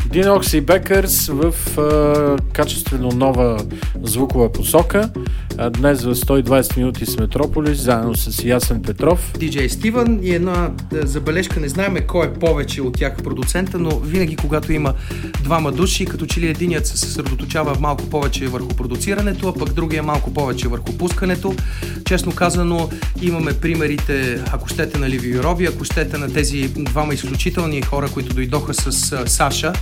Dinox и Beckers в качествено нова звукова посока. Днес в 120 минути с Метрополис, заедно с Ясен Петров. DJ Стивън и една забележка, не знаем кой е повече от тях продуцента, но винаги когато има двама души, като че ли единият се съсредоточава малко повече върху продуцирането, а пък другия малко повече върху пускането. Честно казано, имаме примерите, ако щете на Ливи Роби, ако щете на тези двама изключителни хора, които дойдоха с Саша.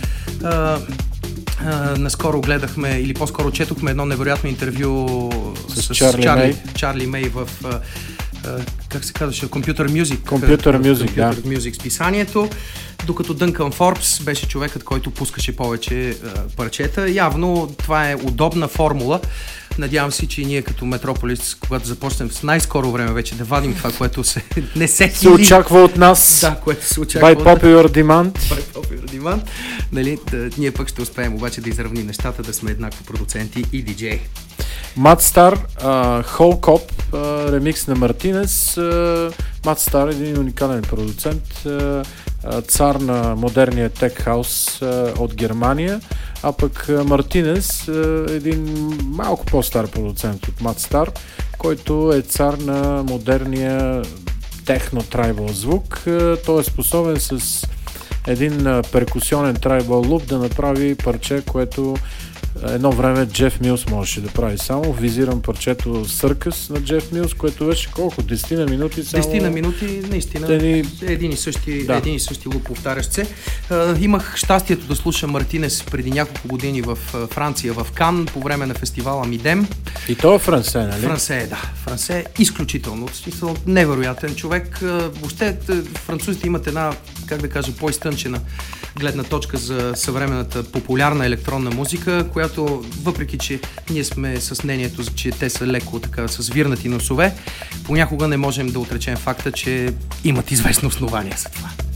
Наскоро гледахме, или по-скоро четохме едно невероятно интервю с Чарли Мей в как се казваше, Computer Music списанието, докато Дънкан Форбс беше човекът, който пускаше повече парчета. Явно това е удобна формула. Надявам се, че и ние като Метрополис, когато започнем с най-скоро време вече да вадим това, което се не се очаква от нас. Да, което се очаква by popular demand. Нали, ние пък ще успеем обаче да изравним нещата, да сме еднакво продуценти и диджеи. Матстар, Whole Cop, ремикс на Мартинес. Матстар е един уникален продуцент, цар на модерния тек хаус от Германия, а пък Мартинес е един малко по-стар продуцент от Матстар, който е цар на модерния техно-трайбъл звук. Той е способен с един перкусионен трайбъл луп да направи парче, което едно време Джеф Милс можеше да прави само. Визирам парчето Съркъс на Джеф Милс, което беше колко? 10 на минути само? 10 на минути, наистина. Един и същи луп повтарящ се. Имах щастието да слушам Мартинес преди няколко години в Франция, в Кан, по време на фестивала Мидем. И той е франсе, нали? Франсе е изключително. Невероятен човек. Въобще французите имат една, как да кажа, по-изтънчена гледна точка за съвременната популярна електронна музика, която, въпреки че ние сме с мнението, че те са леко така с вирнати носове, понякога не можем да отречем факта, че имат известно основание за това.